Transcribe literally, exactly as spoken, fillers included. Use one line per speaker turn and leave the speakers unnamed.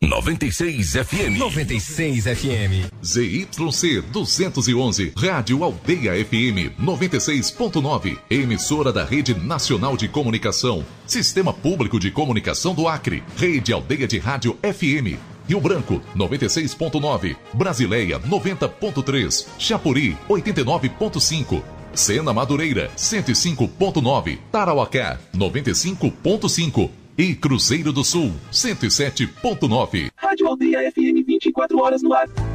noventa e seis F M.
noventa e seis F M.
Z Y C duzentos e onze, Rádio Aldeia F M noventa e seis ponto nove, emissora da Rede Nacional de Comunicação, Sistema Público de Comunicação do Acre, Rede Aldeia de Rádio F M. Rio Branco, noventa e seis ponto nove, Brasileia, noventa ponto três, Chapuri, oitenta e nove ponto cinco, Sena Madureira, cento e cinco ponto nove, Tarauacá, noventa e cinco ponto cinco e Cruzeiro do Sul, cento e sete ponto nove.
Rádio Aldeia F M, vinte e quatro horas no ar.